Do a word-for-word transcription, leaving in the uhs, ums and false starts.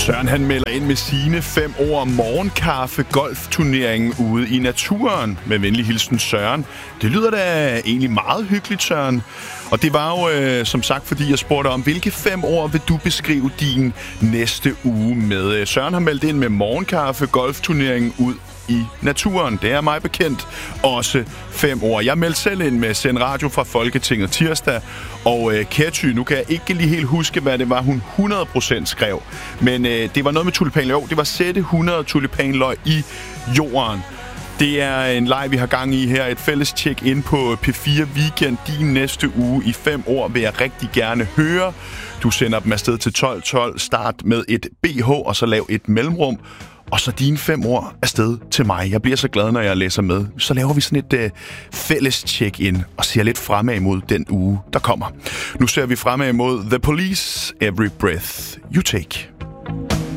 Søren han melder ind med sine fem ord morgenkaffe golfturneringen ude i naturen. Med venlig hilsen Søren. Det lyder da egentlig meget hyggeligt, Søren. Og det var jo øh, som sagt, fordi jeg spurgte om, hvilke fem ord vil du beskrive din næste uge med? Søren har meldt ind med morgenkaffe golfturneringen ud i naturen. Det er mig bekendt også fem ord. Jeg meldte selv ind med Send Radio fra Folketinget tirsdag, og øh, Ketty, nu kan jeg ikke lige helt huske, hvad det var, hun hundrede procent skrev. Men øh, det var noget med tulipanløg. Det var sætte hundrede tulipanløg i jorden. Det er en leg, vi har gang i her. Et fælles check ind på P fire Weekend. Din næste uge i fem ord vil jeg rigtig gerne høre. Du sender dem afsted til tolv tolv. Start med et B H, og så lav et mellemrum. Og så dine fem ord afsted til mig. Jeg bliver så glad, når jeg læser med. Så laver vi sådan et uh, fælles check-in og ser lidt fremad imod den uge, der kommer. Nu ser vi fremad imod The Police, Every Breath You Take.